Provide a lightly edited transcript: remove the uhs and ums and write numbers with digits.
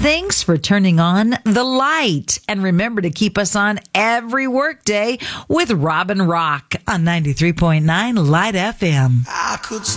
Thanks for turning on The Light. And remember to keep us on every workday with Robin Rock on 93.9 Light FM.